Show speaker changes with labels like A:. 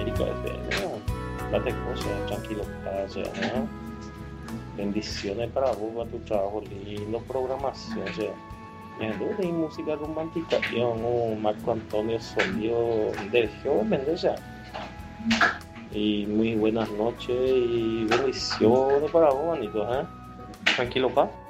A: América FM, date cosas, tranquilo, paz, ¿no? Bendiciones para vos, para tu trabajo, lindo programación, o sea, de música romántica, yo, no, Marco Antonio Solío del Joven, o sea, y muy buenas noches y bendiciones para vos, Anito, ¿eh? Tranquilo, paz.